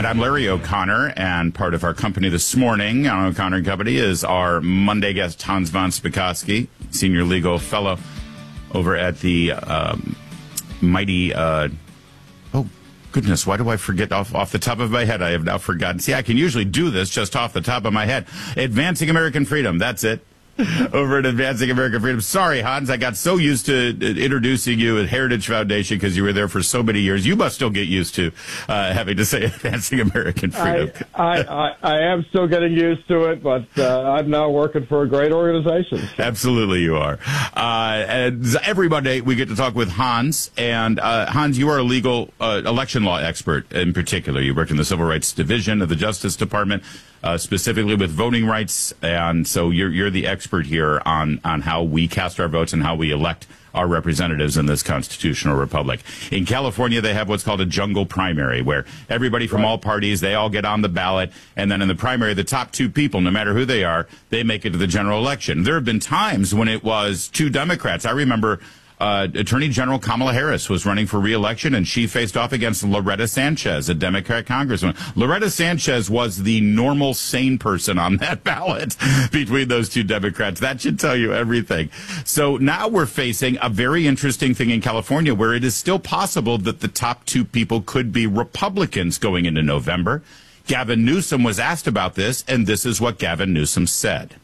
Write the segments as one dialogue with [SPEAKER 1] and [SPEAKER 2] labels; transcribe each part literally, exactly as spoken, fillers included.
[SPEAKER 1] right, I'm Larry O'Connor, and part of our company this morning on O'Connor and Company is our Monday guest, Hans von Spakovsky, senior legal fellow over at the um, mighty, uh, oh, goodness, why do I forget off, off the top of my head? I have now forgotten. See, I can usually do this just off the top of my head. Advancing American Freedom, that's it. Over at Advancing American Freedom. Sorry, Hans, I got so used to introducing you at Heritage Foundation because you were there for so many years. You must still get used to uh, having to say Advancing American Freedom.
[SPEAKER 2] I, I, I, I am still getting used to it, but uh, I'm now working for a great organization.
[SPEAKER 1] Absolutely, you are. Uh, and every Monday, we get to talk with Hans. And uh, Hans, you are a legal uh, election law expert in particular. You worked in the Civil Rights Division of the Justice Department, uh, specifically with voting rights. And so you're, you're the expert expert here on, on how we cast our votes and how we elect our representatives in this constitutional republic. In California, they have what's called a jungle primary, where everybody from right. all parties, they all get on the ballot, and then in the primary, the top two people, no matter who they are, they make it to the general election. There have been times when it was two Democrats. I remember Uh, Attorney General Kamala Harris was running for re-election, and she faced off against Loretta Sanchez, a Democrat congresswoman. Loretta Sanchez was the normal, sane person on that ballot between those two Democrats. That should tell you everything. So now we're facing a very interesting thing in California where it is still possible that the top two people could be Republicans going into November. Gavin Newsom was asked about this, and this is what Gavin Newsom said.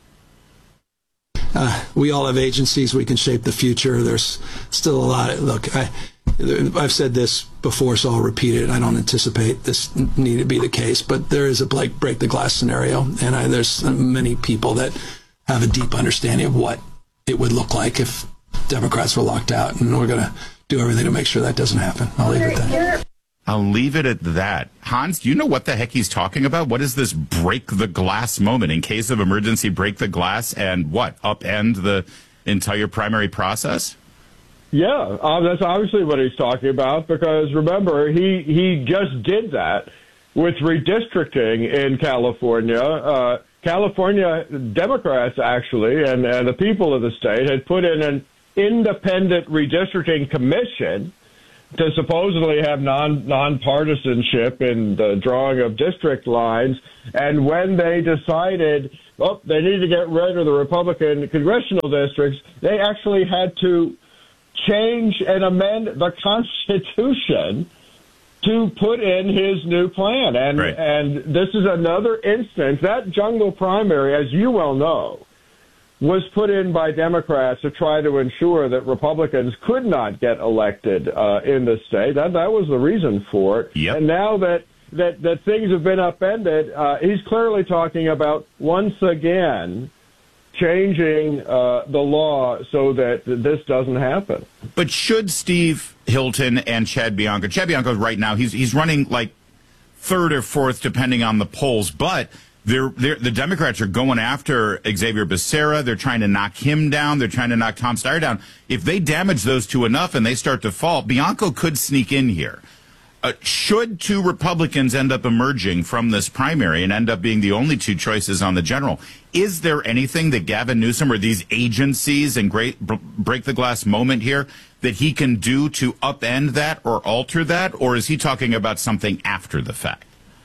[SPEAKER 3] Uh, we all have agencies. We can shape the future. There's still a lot. Of, look, I, I've said this before, so I'll repeat it. I don't anticipate this need to be the case, but there is a like break the glass scenario, and I, there's many people that have a deep understanding of what it would look like if Democrats were locked out, and we're going to do everything to make sure that doesn't happen. I'll leave it at that.
[SPEAKER 1] I'll leave it at that. Hans, do you know what the heck he's talking about? What is this break the glass moment? In case of emergency, break the glass and what? Upend the entire primary process?
[SPEAKER 2] Yeah, um, that's obviously what he's talking about, because remember, he, he just did that with redistricting in California. Uh, California Democrats, actually, and, and the people of the state had put in an independent redistricting commission to supposedly have non nonpartisanship in the drawing of district lines. And when they decided, oh, they need to get rid of the Republican congressional districts, they actually had to change and amend the Constitution to put in his new plan. And,
[SPEAKER 1] right.
[SPEAKER 2] and this is another instance. That jungle primary, as you well know, was put in by Democrats to try to ensure that Republicans could not get elected uh, in the state. That that was the reason for it.
[SPEAKER 1] Yep.
[SPEAKER 2] And now that, that, that things have been upended, uh, he's clearly talking about, once again, changing uh, the law so that this doesn't happen.
[SPEAKER 1] But should Steve Hilton and Chad Bianco, Chad Bianco right now, he's he's running like third or fourth, depending on the polls, but They're, they're, the Democrats are going after Xavier Becerra. They're trying to knock him down. They're trying to knock Tom Steyer down. If they damage those two enough and they start to fall, Bianco could sneak in here. Uh, should two Republicans end up emerging from this primary and end up being the only two choices on the general, is there anything that Gavin Newsom or these agencies and great break the glass moment here that he can do to upend that or alter that? Or is he talking about something after the fact?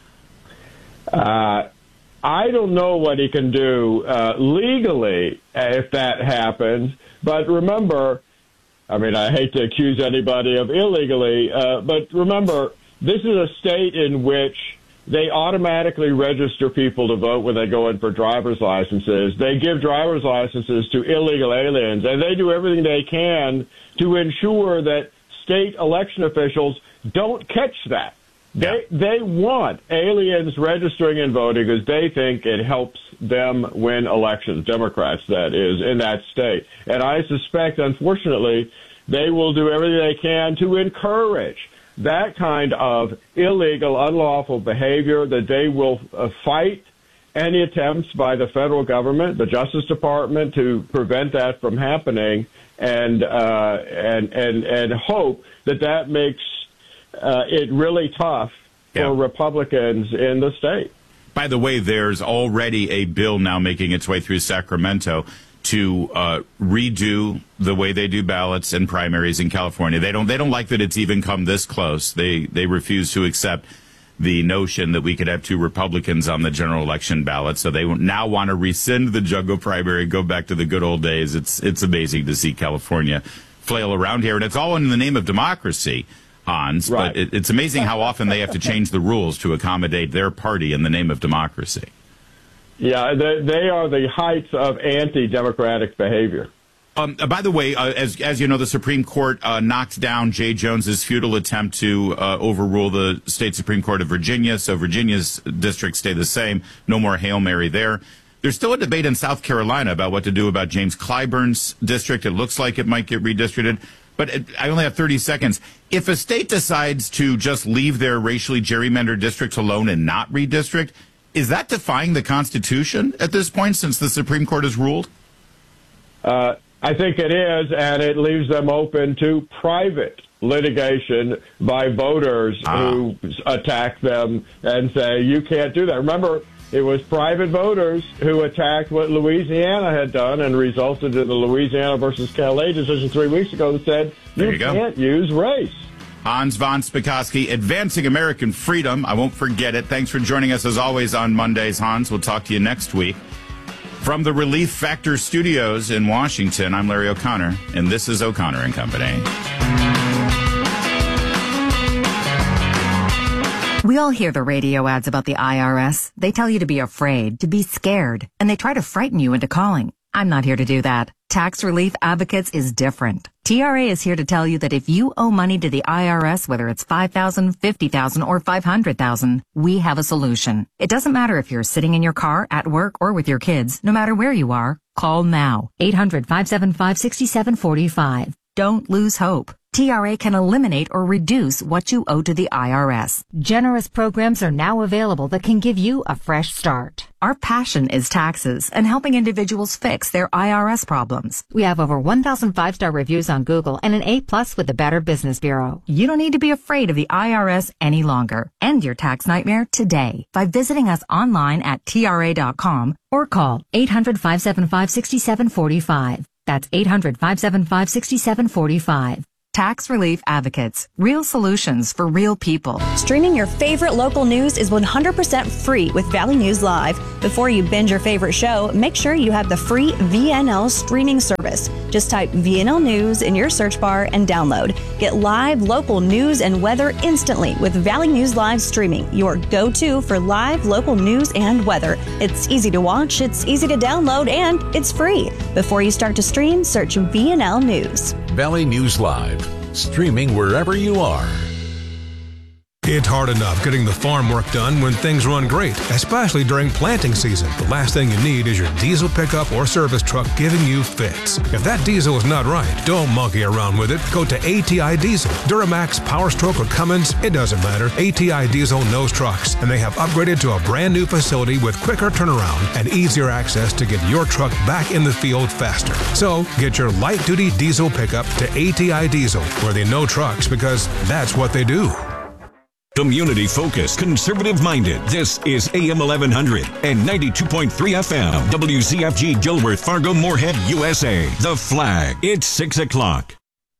[SPEAKER 2] Uh, I don't know what he can do uh, legally if that happens. But remember, I mean, I hate to accuse anybody of illegally, uh, but remember, this is a state in which they automatically register people to vote when they go in for driver's licenses. They give driver's licenses to illegal aliens, and they do everything they can to ensure that state election officials don't catch that. They they want aliens registering and voting because they think it helps them win elections, Democrats, that is, in that state. And I suspect, unfortunately, they will do everything they can to encourage that kind of illegal, unlawful behavior, that they will uh, fight any attempts by the federal government, the Justice Department, to prevent that from happening, and uh, and and and hope that that makes Uh, it really tough for
[SPEAKER 1] yeah.
[SPEAKER 2] Republicans in the state.
[SPEAKER 1] By the way, there's already a bill now making its way through Sacramento to uh, redo the way they do ballots and primaries in California. They don't they don't like that it's even come this close. They they refuse to accept the notion that we could have two Republicans on the general election ballot. So they now want to rescind the Jungle primary, go back to the good old days. It's it's amazing to see California flail around here, and it's all in the name of democracy, Hans.
[SPEAKER 2] Right.
[SPEAKER 1] But it, it's amazing how often they have to change the rules to accommodate their party in the name of democracy.
[SPEAKER 2] Yeah, they, they are the heights of anti-democratic behavior.
[SPEAKER 1] Um, uh, by the way, uh, as as you know, the Supreme Court uh, knocked down Jay Jones's futile attempt to uh, overrule the state Supreme Court of Virginia. So Virginia's districts stay the same. No more Hail Mary there. There's still a debate in South Carolina about what to do about James Clyburn's district. It looks like it might get redistricted. But it, I only have thirty seconds. If a state decides to just leave their racially gerrymandered districts alone and not redistrict, is that defying the Constitution at this point since the Supreme Court has ruled?
[SPEAKER 2] Uh, I think it is, and it leaves them open to private litigation by voters ah. who attack them and say, you can't do that. Remember, it was private voters who attacked what Louisiana had done and resulted in the Louisiana versus Calais decision three weeks ago that said you, you can't use race.
[SPEAKER 1] Hans von Spakovsky, Advancing American Freedom. I won't forget it. Thanks for joining us, as always, on Mondays, Hans. We'll talk to you next week. From the Relief Factor Studios in Washington, I'm Larry O'Connor, and this is O'Connor and Company.
[SPEAKER 4] We all hear the radio ads about the I R S. They tell you to be afraid, to be scared, and they try to frighten you into calling. I'm not here to do that. Tax Relief Advocates is different. T R A is here to tell you that if you owe money to the I R S, whether it's five thousand dollars, fifty thousand dollars, or five hundred thousand dollars, we have a solution. It doesn't matter if you're sitting in your car, at work, or with your kids. No matter where you are, call now. eight hundred, five seven five, six seven four five. Don't lose hope. T R A can eliminate or reduce what you owe to the I R S.
[SPEAKER 5] Generous programs are now available that can give you a fresh start.
[SPEAKER 4] Our passion is taxes and helping individuals fix their I R S problems.
[SPEAKER 5] We have over one thousand five-star reviews on Google and an A plus with the Better Business Bureau.
[SPEAKER 4] You don't need to be afraid of the I R S any longer. End your tax nightmare today by visiting us online at T R A dot com or call eight hundred, five seven five, six seven four five. That's eight hundred, five seven five, six seven four five. Tax Relief Advocates. Real solutions for real people.
[SPEAKER 6] Streaming your favorite local news is one hundred percent free with Valley News Live. Before you binge your favorite show, make sure you have the free V N L streaming service. Just type V N L News in your search bar and download. Get live local news and weather instantly with Valley News Live streaming, your go-to for live local news and weather. It's easy to watch, it's easy to download, and it's free. Before you start to stream, search V N L News.
[SPEAKER 7] Valley News Live, streaming wherever you are.
[SPEAKER 8] It's hard enough getting the farm work done when things run great, especially during planting season. The last thing you need is your diesel pickup or service truck giving you fits. If that diesel is not right, don't monkey around with it. Go to A T I Diesel. Duramax, Power Stroke, or Cummins, it doesn't matter. A T I Diesel knows trucks, and they have upgraded to a brand new facility with quicker turnaround and easier access to get your truck back in the field faster. So get your light-duty diesel pickup to A T I Diesel, where they know trucks because that's what they do.
[SPEAKER 9] Community focused, conservative minded. This is A M eleven hundred and ninety-two point three F M. W C F G Gilworth, Fargo, Moorhead, U S A. The Flag. It's six o'clock.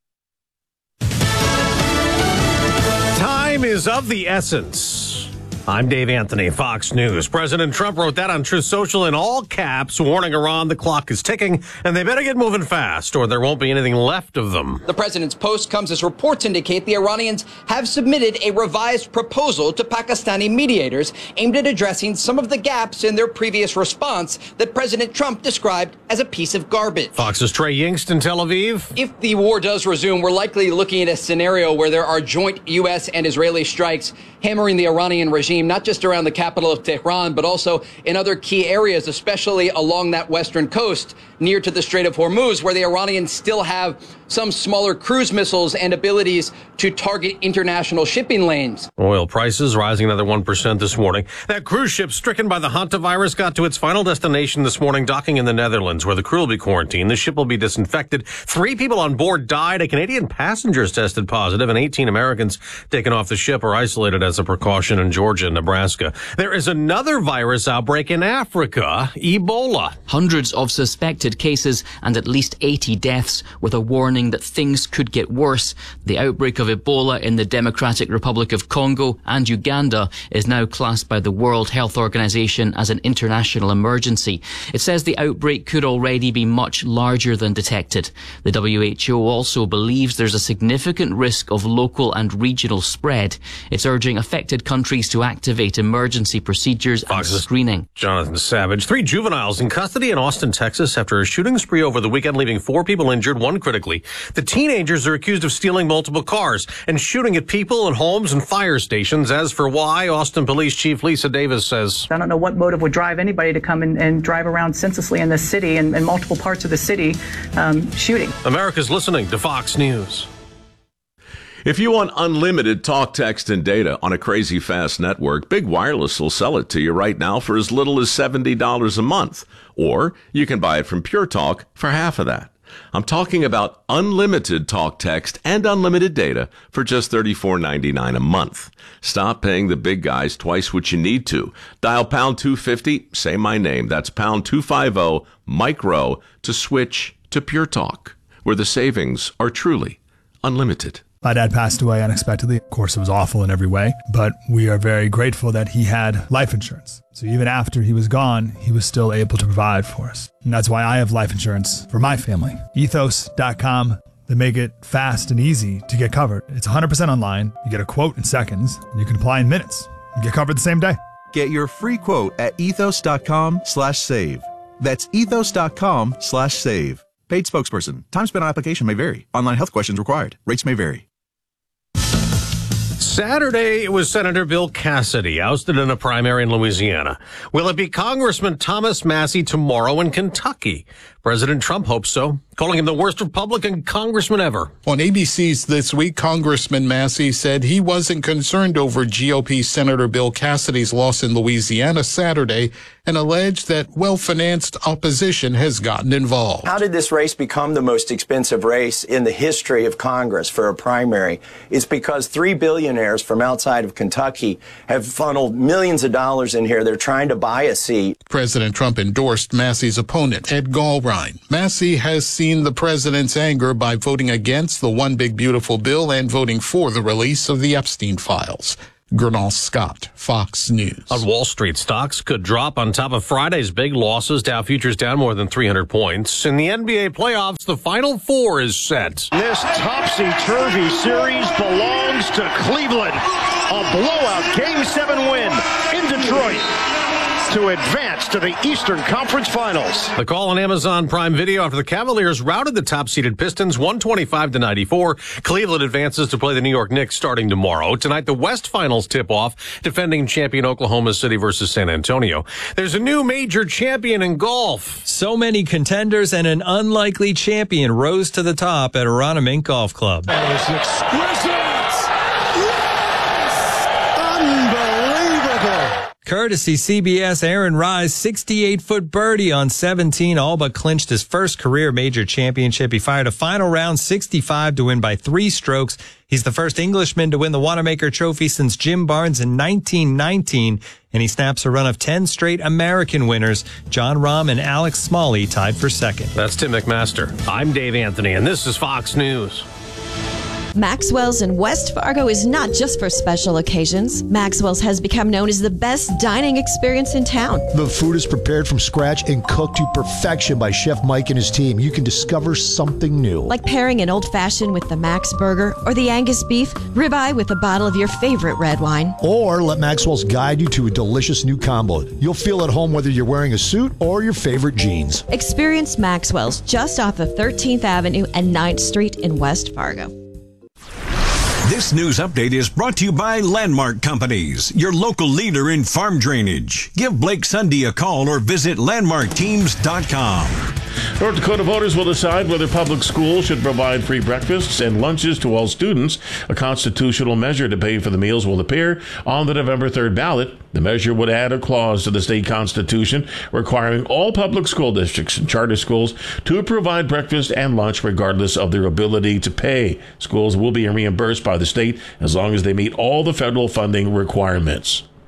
[SPEAKER 10] Time is of the essence. I'm Dave Anthony, Fox News. President Trump wrote that on Truth Social in all caps, warning Iran the clock is ticking and they better get moving fast or there won't be anything left of them.
[SPEAKER 11] The president's post comes as reports indicate the Iranians have submitted a revised proposal to Pakistani mediators aimed at addressing some of the gaps in their previous response that President Trump described as a piece of garbage.
[SPEAKER 10] Fox's Trey Yingst in Tel Aviv.
[SPEAKER 11] If the war does resume, we're likely looking at a scenario where there are joint U S and Israeli strikes hammering the Iranian regime, not just around the capital of Tehran, but also in other key areas, especially along that western coast near to the Strait of Hormuz, where the Iranians still have some smaller cruise missiles and abilities to target international shipping lanes.
[SPEAKER 10] Oil prices rising another one percent this morning. That cruise ship stricken by the hantavirus got to its final destination this morning, docking in the Netherlands, where the crew will be quarantined. The ship will be disinfected. Three people on board died. A Canadian passenger tested positive, and eighteen Americans taken off the ship are isolated as a precaution in Georgia. in Nebraska. There is another virus outbreak in Africa, Ebola.
[SPEAKER 12] Hundreds of suspected cases and at least eighty deaths, with a warning that things could get worse. The outbreak of Ebola in the Democratic Republic of Congo and Uganda is now classed by the World Health Organization as an international emergency. It says the outbreak could already be much larger than detected. The W H O also believes there's a significant risk of local and regional spread. It's urging affected countries to activate emergency procedures and
[SPEAKER 10] Fox's
[SPEAKER 12] screening.
[SPEAKER 10] Jonathan Savage. Three juveniles in custody in Austin, Texas after a shooting spree over the weekend, leaving four people injured, one critically. The teenagers are accused of stealing multiple cars and shooting at people and homes and fire stations. As for why, Austin Police Chief Lisa Davis says,
[SPEAKER 13] I don't know what motive would drive anybody to come and, and drive around senselessly in this city and in multiple parts of the city um, shooting.
[SPEAKER 10] America's listening to Fox News.
[SPEAKER 14] If you want unlimited talk, text, and data on a crazy fast network, Big Wireless will sell it to you right now for as little as seventy dollars a month. Or you can buy it from Pure Talk for half of that. I'm talking about unlimited talk, text, and unlimited data for just thirty-four ninety-nine a month. Stop paying the big guys twice what you need to. Dial pound two fifty, say my name. That's pound two fifty, micro, to switch to Pure Talk, where the savings are truly unlimited.
[SPEAKER 15] My dad passed away unexpectedly. Of course, it was awful in every way, but we are very grateful that he had life insurance. So even after he was gone, he was still able to provide for us. And that's why I have life insurance for my family. ethos dot com. They make it fast and easy to get covered. It's one hundred percent online. You get a quote in seconds, and you can apply in minutes and get covered the same day.
[SPEAKER 16] Get your free quote at ethos dot com slash save. That's ethos dot com slash save. Paid spokesperson. Time spent on application may vary. Online health questions required. Rates may vary.
[SPEAKER 10] Saturday, it was Senator Bill Cassidy ousted in a primary in Louisiana. Will it be Congressman Thomas Massie tomorrow in Kentucky? President Trump hopes so, calling him the worst Republican congressman ever.
[SPEAKER 17] On A B C's This Week, Congressman Massie said he wasn't concerned over G O P Senator Bill Cassidy's loss in Louisiana Saturday and alleged that well-financed opposition has gotten involved.
[SPEAKER 18] How did this race become the most expensive race in the history of Congress for a primary? It's because three billionaires from outside of Kentucky have funneled millions of dollars in here. They're trying to buy a seat.
[SPEAKER 17] President Trump endorsed Massie's opponent, Ed Galbraith. Massie has seen the president's anger by voting against the One Big Beautiful Bill and voting for the release of the Epstein files. Gernal Scott, Fox News.
[SPEAKER 10] On Wall Street, stocks could drop on top of Friday's big losses. Dow futures down more than three hundred points. In the N B A playoffs, the Final Four is set.
[SPEAKER 19] This topsy-turvy series belongs to Cleveland. A blowout Game seven win in Detroit to advance to the Eastern Conference Finals.
[SPEAKER 10] The call on Amazon Prime Video after the Cavaliers routed the top-seeded Pistons one twenty-five to ninety-four. Cleveland advances to play the New York Knicks starting tomorrow. Tonight, the West Finals tip-off, defending champion Oklahoma City versus San Antonio. There's a new major champion in golf.
[SPEAKER 20] So many contenders and an unlikely champion rose to the top at Arana Mink Golf Club.
[SPEAKER 19] That was exquisite! Yes! Unbelievable!
[SPEAKER 20] Courtesy C B S, Aaron Rise, sixty-eight foot birdie on seventeen, all but clinched his first career major championship. He fired a final round sixty-five to win by three strokes. He's the first Englishman to win the Wanamaker Trophy since Jim Barnes in nineteen nineteen, and he snaps a run of ten straight American winners. John Rahm and Alex Smalley tied for second.
[SPEAKER 10] That's Tim McMaster. I'm Dave Anthony, and this is Fox News.
[SPEAKER 21] Maxwell's in West Fargo is not just for special occasions. Maxwell's has become known as the best dining experience in town.
[SPEAKER 22] The food is prepared from scratch and cooked to perfection by Chef Mike and his team. You can discover something new.
[SPEAKER 21] Like pairing an old-fashioned with the Max Burger or the Angus beef, ribeye with a bottle of your favorite red wine.
[SPEAKER 22] Or let Maxwell's guide you to a delicious new combo. You'll feel at home whether you're wearing a suit or your favorite jeans.
[SPEAKER 21] Experience Maxwell's just off of thirteenth Avenue and ninth Street in West Fargo.
[SPEAKER 9] This news update is brought to you by Landmark Companies, your local leader in farm drainage. Give Blake Sunday a call or visit landmark teams dot com.
[SPEAKER 23] North Dakota voters will decide whether public schools should provide free breakfasts and lunches to all students. A constitutional measure to pay for the meals will appear on the November third ballot. The measure would add a clause to the state constitution requiring all public school districts and charter schools to provide breakfast and lunch regardless of their ability to pay. Schools will be reimbursed by the state as long as they meet all the federal funding requirements.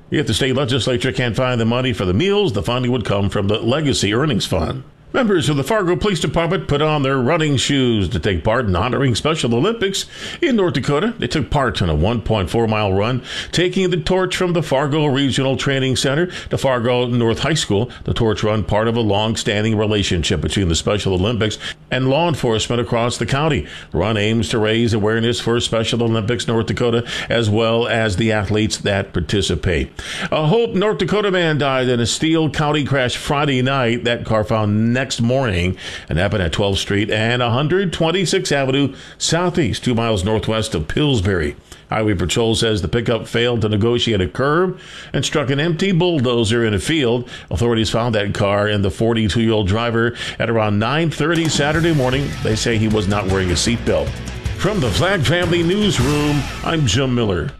[SPEAKER 23] If the state legislature can't find the money for the meals, the funding would come from the Legacy Earnings Fund. Members of the Fargo Police Department put on their running shoes to take part in honoring Special Olympics in North Dakota. They took part in a one point four mile run, taking the torch from the Fargo Regional Training Center to Fargo North High School. The torch run, part of a long-standing relationship between the Special Olympics and law enforcement across the county. The run aims to raise awareness for Special Olympics North Dakota, as well as the athletes that participate. A Hope, North Dakota man died in a Steele County crash Friday night. That car found next morning and happened at twelfth Street and one twenty-sixth Avenue Southeast, two miles northwest of Pillsbury. Highway Patrol says the pickup failed to negotiate a curb and struck an empty bulldozer in a field. Authorities found that car and the forty-two-year-old driver at around nine thirty Saturday morning. They say he was not wearing a seatbelt. From the Flag Family Newsroom, I'm Jim Miller.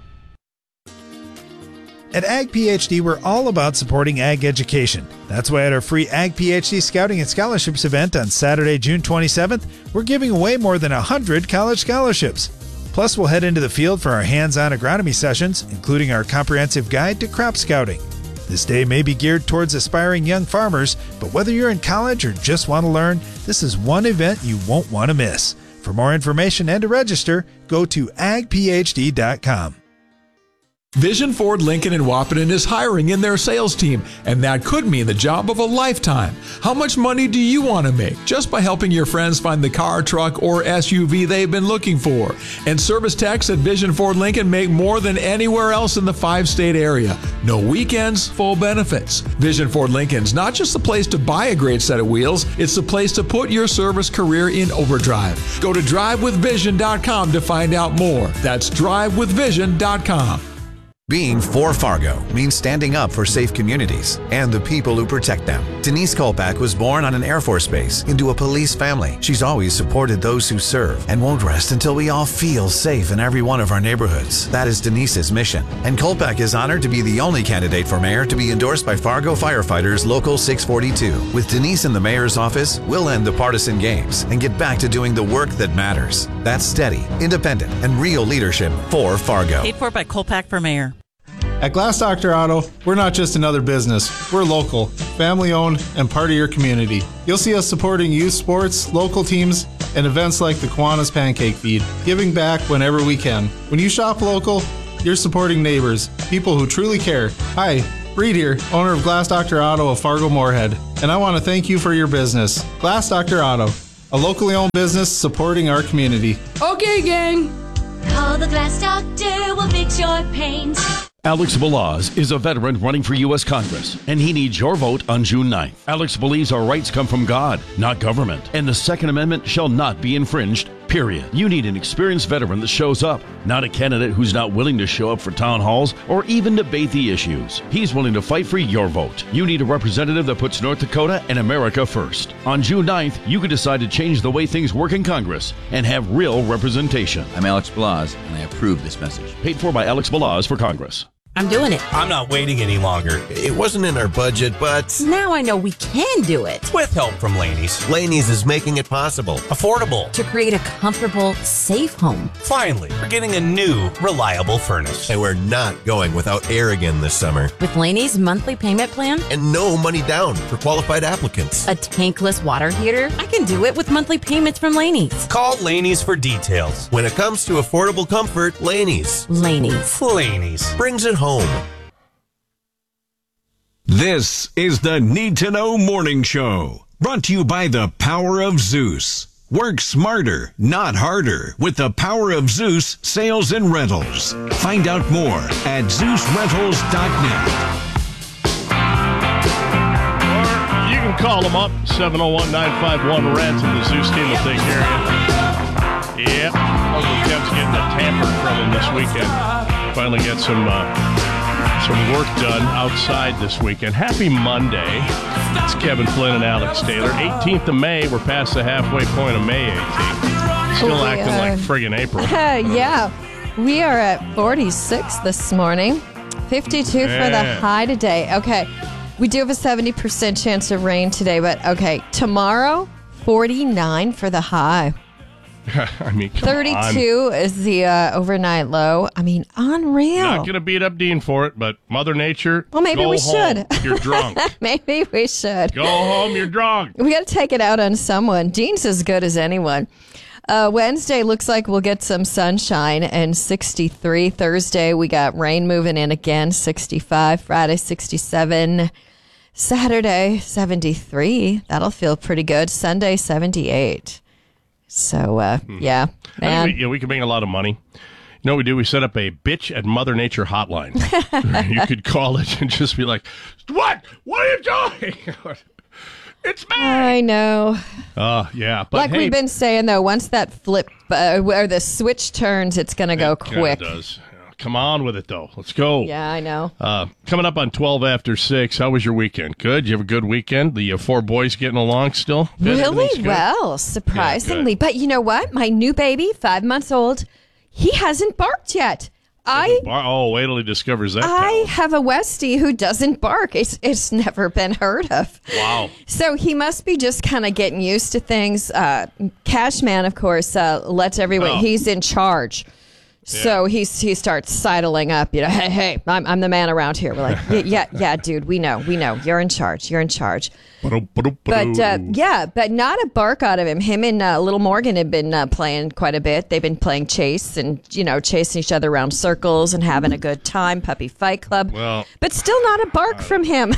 [SPEAKER 1] At Ag PhD, we're all about supporting ag education. That's why at our free Ag PhD Scouting and Scholarships event on Saturday, June twenty-seventh, we're giving away more than one hundred college scholarships. Plus, we'll head into the field for our hands-on agronomy sessions, including our comprehensive guide to crop scouting. This day may be geared towards aspiring young farmers, but whether you're in college or just want to learn, this is one event you won't want to miss. For more information and to register, go to ag p h d dot com.
[SPEAKER 2] Vision Ford Lincoln in Wahpeton is hiring in their sales team, and that could mean the job of a lifetime. How much money do you want to make just by helping your friends find the car, truck, or S U V they've been looking for? And service techs at Vision Ford Lincoln make more than anywhere else in the five-state area. No weekends, full benefits. Vision Ford Lincoln's not just the place to buy a great set of wheels, it's the place to put your service career in overdrive. Go to drive with vision dot com to find out more. That's drive with vision dot com.
[SPEAKER 3] Being for Fargo means standing up for safe communities and the people who protect them. Denise Kolpak was born on an Air Force base into a police family. She's always supported those who serve and won't rest until we all feel safe in every one of our neighborhoods. That is Denise's mission. And Kolpak is honored to be the only candidate for mayor to be endorsed by Fargo Firefighters Local six forty-two. With Denise in the mayor's office, we'll end the partisan games and get back to doing the work that matters. That's steady, independent, and real leadership for Fargo.
[SPEAKER 24] Paid for by Kolpak for mayor.
[SPEAKER 25] At Glass Doctor Auto, we're not just another business. We're local, family-owned, and part of your community. You'll see us supporting youth sports, local teams, and events like the Kiwanis Pancake Feed, giving back whenever we can. When you shop local, you're supporting neighbors, people who truly care. Hi, Reed here, owner of Glass Doctor Auto of Fargo Moorhead, and I want to thank you for your business. Glass Doctor Auto, a locally owned business supporting our community.
[SPEAKER 26] Okay, gang.
[SPEAKER 27] Call the Glass Doctor, we'll fix your paint.
[SPEAKER 28] Alex Balaz is a veteran running for U S Congress, and he needs your vote on June ninth. Alex believes our rights come from God, not government, and the Second Amendment shall not be infringed, period. You need an experienced veteran that shows up, not a candidate who's not willing to show up for town halls or even debate the issues. He's willing to fight for your vote. You need a representative that puts North Dakota and America first. On June ninth, you can decide to change the way things work in Congress and have real representation.
[SPEAKER 29] I'm Alex Balaz, and I approve this message.
[SPEAKER 28] Paid for by Alex Balaz for Congress.
[SPEAKER 30] I'm doing it.
[SPEAKER 31] I'm not waiting any longer. It wasn't in our budget, but
[SPEAKER 30] now I know we can do it.
[SPEAKER 31] With help from Laney's. Laney's is making it possible, affordable,
[SPEAKER 30] to create a comfortable, safe home.
[SPEAKER 31] Finally, we're getting a new, reliable furnace. And we're not going without air again this summer.
[SPEAKER 30] With Laney's monthly payment plan?
[SPEAKER 31] And no money down for qualified applicants.
[SPEAKER 30] A tankless water heater? I can do it with monthly payments from Laney's.
[SPEAKER 31] Call Laney's for details. When it comes to affordable comfort, Laney's.
[SPEAKER 30] Laney's.
[SPEAKER 31] Laney's. Brings it home.
[SPEAKER 9] This is the Need to Know Morning Show, brought to you by the Power of Zeus. Work smarter, not harder, with the Power of Zeus Sales and Rentals. Find out more at zeus rentals dot net.
[SPEAKER 19] Or you can call them up, seven oh one, nine five one, R E D, and the Zeus team will take care of you. Yep, Uncle Kev's getting a tamper from him this weekend. Finally get some uh, some work done outside this weekend. Happy Monday. It's Kevin Flynn and Alex Taylor. eighteenth of May. We're past the halfway point of May eighteenth. Still we acting are. like friggin' April.
[SPEAKER 21] Yeah. We are at forty-six this morning. fifty-two yeah. for the high today. Okay. We do have a seventy percent chance of rain today, but okay. Tomorrow, forty-nine for the high.
[SPEAKER 19] I mean, come
[SPEAKER 21] thirty-two
[SPEAKER 19] on.
[SPEAKER 21] is the uh, overnight low. I mean, unreal.
[SPEAKER 19] Not going to beat up Dean for it, but Mother Nature,
[SPEAKER 21] Well, maybe
[SPEAKER 19] go
[SPEAKER 21] we
[SPEAKER 19] home.
[SPEAKER 21] should.
[SPEAKER 19] You're drunk.
[SPEAKER 21] Maybe we should.
[SPEAKER 19] Go home, you're drunk.
[SPEAKER 21] We got to take it out on someone. Dean's as good as anyone. Uh, Wednesday looks like we'll get some sunshine and sixty-three. Thursday, we got rain moving in again, sixty-five. Friday, sixty-seven. Saturday, seventy-three. That'll feel pretty good. Sunday, seventy-eight. So, uh, yeah,
[SPEAKER 19] I
[SPEAKER 21] man.
[SPEAKER 19] think we, yeah, we can make a lot of money. You know what we do? We set up a bitch at Mother Nature hotline. You could call it and just be like, what? What are you doing? It's me.
[SPEAKER 21] I know.
[SPEAKER 19] Uh, yeah. But
[SPEAKER 21] like
[SPEAKER 19] hey,
[SPEAKER 21] we've been saying, though, once that flip uh, or the switch turns, it's going to go
[SPEAKER 19] it kinda
[SPEAKER 21] quick.
[SPEAKER 19] does. Come on with it, though. Let's go.
[SPEAKER 21] Yeah, I know.
[SPEAKER 19] Uh, coming up on twelve after six, how was your weekend? Good? You have a good weekend? The uh, four boys getting along still? Good?
[SPEAKER 21] Really
[SPEAKER 19] Everything's good?
[SPEAKER 21] well, surprisingly.
[SPEAKER 19] Yeah,
[SPEAKER 21] but you know what? My new baby, five months old, he hasn't barked yet. I
[SPEAKER 19] Bar- oh, wait till he discovers that.
[SPEAKER 21] I have a Westie who doesn't bark. It's it's never been heard of.
[SPEAKER 19] Wow.
[SPEAKER 21] So he must be just kind of getting used to things. Uh, Cashman, of course, uh, lets everyone.
[SPEAKER 19] Oh.
[SPEAKER 21] He's in charge. So he's he starts sidling up, you know, hey, hey, I'm I'm the man around here. We're like, yeah, yeah, yeah, dude, we know, we know. You're in charge. You're in charge. But, uh, yeah, but not a bark out of him. Him and uh, Little Morgan have been uh, playing quite a bit. They've been playing chase and, you know, chasing each other around circles and having a good time, puppy fight club.
[SPEAKER 19] Well,
[SPEAKER 21] but still not a bark from him.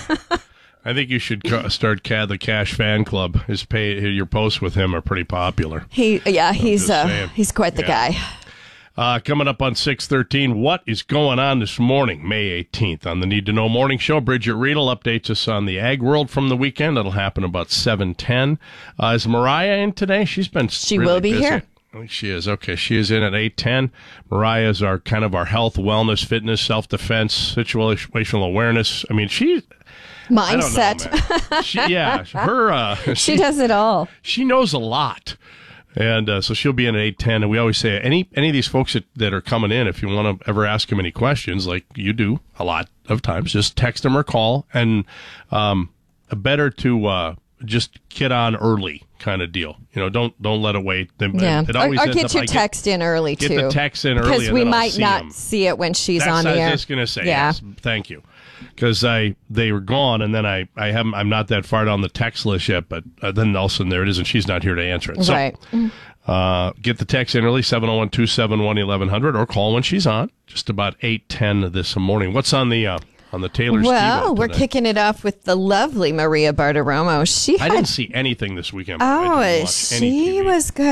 [SPEAKER 19] I think you should ca- start ca- the Cash fan club. His pay, your posts with him are pretty popular.
[SPEAKER 21] he, yeah, he's
[SPEAKER 19] just
[SPEAKER 21] uh,
[SPEAKER 19] saying.
[SPEAKER 21] he's quite the
[SPEAKER 19] Yeah.
[SPEAKER 21] guy.
[SPEAKER 19] Uh, coming up on six thirteen, what is going on this morning, May eighteenth, on the Need to Know Morning Show? Bridget Riedel updates us on the Ag World from the weekend. That'll happen about seven ten. Uh, is Mariah in today? She's been
[SPEAKER 21] She
[SPEAKER 19] really
[SPEAKER 21] will be
[SPEAKER 19] busy.
[SPEAKER 21] here.
[SPEAKER 19] I think she is. Okay, she is in at eight ten. Mariah is our kind of our health, wellness, fitness, self-defense, situational awareness. I mean, she...
[SPEAKER 21] Mindset.
[SPEAKER 19] I don't know, man. She, yeah, her... Uh,
[SPEAKER 21] She does it all.
[SPEAKER 19] She knows a lot. And uh, so she'll be in at eight ten. And we always say, any any of these folks that, that are coming in, if you want to ever ask them any questions, like you do a lot of times, just text them or call. And um, better to uh, just get on early kind of deal. You know, don't don't let it wait. It,
[SPEAKER 21] Yeah,
[SPEAKER 19] it
[SPEAKER 21] or,
[SPEAKER 19] always
[SPEAKER 21] or
[SPEAKER 19] ends
[SPEAKER 21] get
[SPEAKER 19] up,
[SPEAKER 21] your
[SPEAKER 19] I
[SPEAKER 21] text in early,
[SPEAKER 19] get
[SPEAKER 21] too.
[SPEAKER 19] the text in early
[SPEAKER 21] Because
[SPEAKER 19] and
[SPEAKER 21] we
[SPEAKER 19] then I'll
[SPEAKER 21] might
[SPEAKER 19] see
[SPEAKER 21] not
[SPEAKER 19] 'em.
[SPEAKER 21] see it when she's
[SPEAKER 19] That's
[SPEAKER 21] on
[SPEAKER 19] what
[SPEAKER 21] air.
[SPEAKER 19] I was just going to say.
[SPEAKER 21] Yeah.
[SPEAKER 19] Yes, thank you. Because I they were gone, and then I, I haven't, I'm not that far down the text list yet, but uh, then all of a sudden there it is, and she's not here to answer it. So,
[SPEAKER 21] Right.
[SPEAKER 19] uh, get the text in early, seven oh one, two seven one, eleven hundred, or call when she's on, just about eight ten this morning. What's on the uh, on the Taylor
[SPEAKER 21] Well,
[SPEAKER 19] Ski-Ball
[SPEAKER 21] we're
[SPEAKER 19] today?
[SPEAKER 21] kicking it off with the lovely Maria Bartiromo. She
[SPEAKER 19] I
[SPEAKER 21] had,
[SPEAKER 19] didn't see anything this weekend.
[SPEAKER 21] oh,
[SPEAKER 19] I didn't watch any T V.
[SPEAKER 21] she was good.